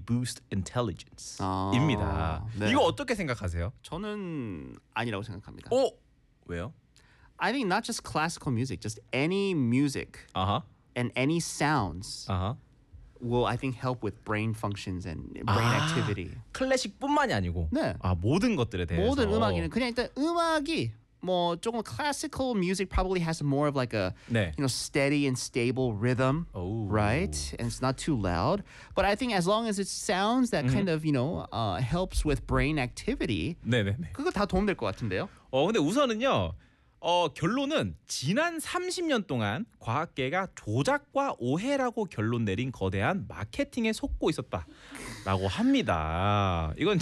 boost intelligence. 아, 입니다. 네. 이거 어떻게 생각하세요? 저는 아니라고 생각합니다. 왜요? I think not just classical music, just any music 아하. and any sounds 아하. will I think help with brain functions and brain activity. 클래식뿐만이 아니고 네. 모든 것들에 대해서 모든 음악에는 그냥 일단 음악이 뭐 조금 classical music probably has more of like a 네. steady and stable rhythm, Oh. right? And it's not too loud. But I think as long as it sounds that kind of helps with brain activity, 네네네. 그거 다 도움 될 것 같은데요. 근데 우선은요. 결론은 지난 30년 동안 과학계가 조작과 오해라고 결론 내린 거대한 마케팅에 속고 있었다라고 합니다. 이건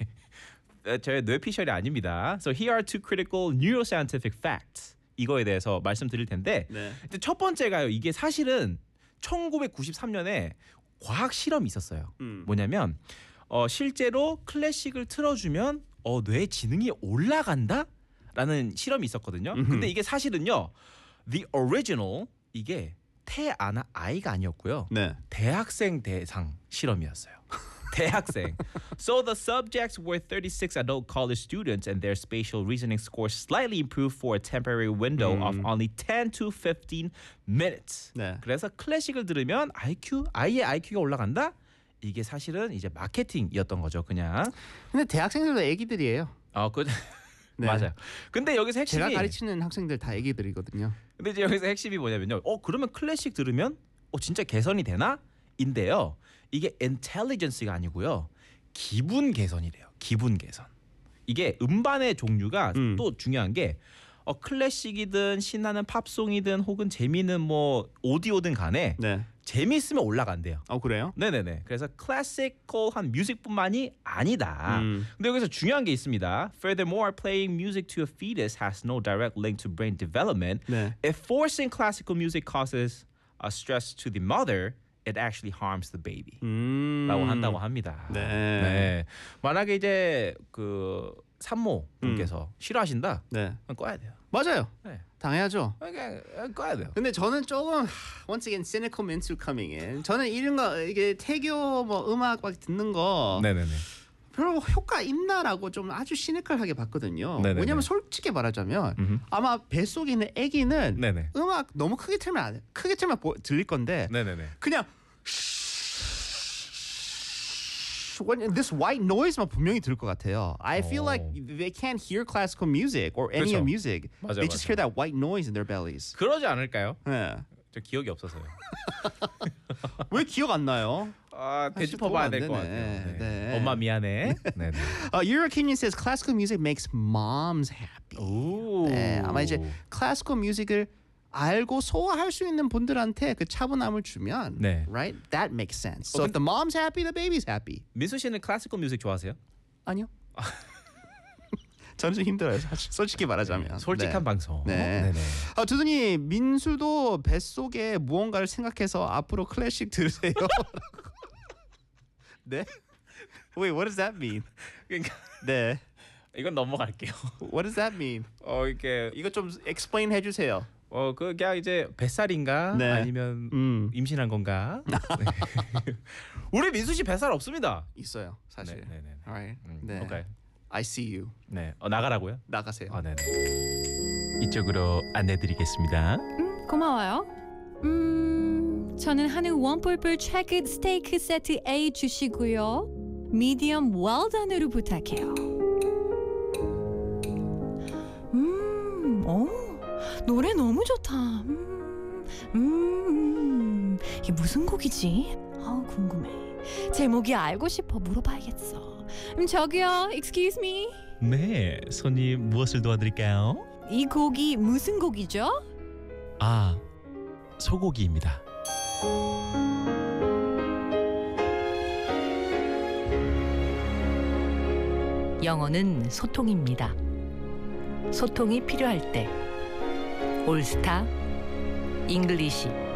저의 뇌피셜이 아닙니다. So here are two critical neuroscientific facts. 이거에 대해서 말씀드릴 텐데 네. 첫 번째가요. 이게 사실은 1993년에 과학 실험이 있었어요. 뭐냐면 실제로 클래식을 틀어주면 뇌 지능이 올라간다? 라는 실험이 있었거든요. 근데 이게 사실은요. The original 이게 태아나 아이가 아니었고요. 네. 대학생 대상 실험이었어요. 대학생. So the subjects were 36 adult college students and their spatial reasoning scores slightly improved for a temporary window of only 10 to 15 minutes. 네. 그래서 클래식을 들으면 아이의 IQ가 올라간다? 이게 사실은 이제 마케팅이었던 거죠, 그냥. 근데 대학생들도 애기들이에요. 네. 맞아요. 근데 여기서 핵심이 제가 가르치는 학생들 다 애기들이거든요. 근데 이제 여기서 핵심이 뭐냐면요. 그러면 클래식 들으면 진짜 개선이 되나? 인데요. 이게 intelligence가 아니고요. 기분 개선이래요. 기분 개선. 이게 음반의 종류가 또 중요한 게 클래식이든 신나는 팝송이든 혹은 재미있는 뭐 오디오든 간에 네. 재미있으면 올라간대요. 그래요? 네네네. 그래서 클래시컬한 뮤직뿐만이 아니다. 근데 여기서 중요한 게 있습니다. Furthermore, playing music to a fetus has no direct link to brain development. 네. If forcing classical music causes a stress to the mother, it actually harms the baby. 라고 한다고 합니다. 네. 만약에 이제 그 산모 분께서 싫어하신다? 네. 그럼 꺼야 돼요. 맞아요. 네. 당해야죠. 그냥 꺼야 돼요. 근데 저는 조금 once again cynical into coming in. 저는 이런 거 이게 태교 뭐 음악 막 듣는 거 네네네. 별로 효과 있나라고 좀 아주 시니컬하게 봤거든요. 네네네. 왜냐면 솔직히 말하자면 아마 뱃속에 있는 아기는 네네. 음악 너무 크게 틀면 안 돼. 크게 틀면 들릴 건데 네네네. 그냥 when this white noise만 분명히 들을 것 같아요. I feel like they can't hear classical music or any 그렇죠. music. 맞아요, They just 맞아요. hear that white noise in their bellies. 그러지 않을까요? 네. 저 기억이 없어서요. 왜 기억 안 나요? 되짚어봐야 될 것 보면 안 같아요. 되네. 네. 네. 엄마 미안해. 네네. Your opinion says classical music makes moms happy. 오. 네, 아마 이제 classical music을 알고 소화할 수 있는 분들한테 그 차분함을 주면, 네. right? That makes sense. So if the mom's happy, the baby's happy. 민수 씨는 클래시컬 뮤직 좋아하세요? 아니요. 저는 좀 힘들어요. 사실 솔직히 말하자면. 솔직한 네. 방송. 네. 네네. 두준이 민수도 뱃속에 무언가를 생각해서 앞으로 클래식 들으세요. 네? Wait, what does that mean? 그러니까 네. 이건 넘어갈게요. What does that mean? 이렇게 이거 좀 explain 해주세요. 그냥 이제 뱃살인가 네. 아니면 임신한 건가? 네. 우리 민수 씨 뱃살 없습니다. 있어요, 사실. 네네네. Alright. 네. 오케이. I see you. 네. 나가라고요? 나가세요. 네네. 이쪽으로 안내드리겠습니다. 고마워요. 저는 한우 원뿔뿔 트래크 스테이크 세트 A 주시고요. 미디엄 웰던으로 부탁해요. 노래 너무 좋다. 이게 무슨 곡이지? 궁금해. 제목이 알고 싶어 물어봐야겠어. 저기요, excuse me. 네, 손님 무엇을 도와드릴까요? 이 곡이 무슨 곡이죠? 소고기입니다. 영어는 소통입니다. 소통이 필요할 때 올스타 잉글리시